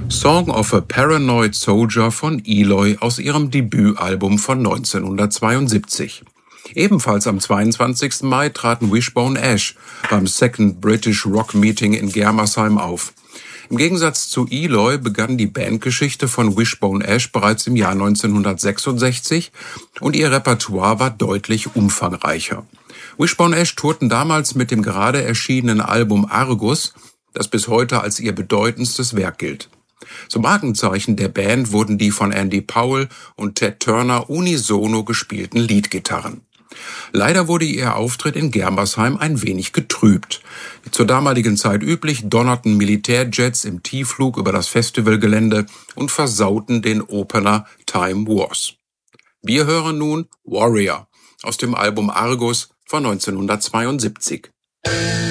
Song of a Paranoid Soldier von Eloy aus ihrem Debütalbum von 1972. Ebenfalls am 22. Mai traten Wishbone Ash beim Second British Rock Meeting in Germersheim auf. Im Gegensatz zu Eloy begann die Bandgeschichte von Wishbone Ash bereits im Jahr 1966 und ihr Repertoire war deutlich umfangreicher. Wishbone Ash tourten damals mit dem gerade erschienenen Album Argus, das bis heute als ihr bedeutendstes Werk gilt. Zum Markenzeichen der Band wurden die von Andy Powell und Ted Turner unisono gespielten Leadgitarren. Leider wurde ihr Auftritt in Germersheim ein wenig getrübt. Wie zur damaligen Zeit üblich, donnerten Militärjets im Tiefflug über das Festivalgelände und versauten den Opener Time Wars. Wir hören nun Warrior aus dem Album Argus von 1972.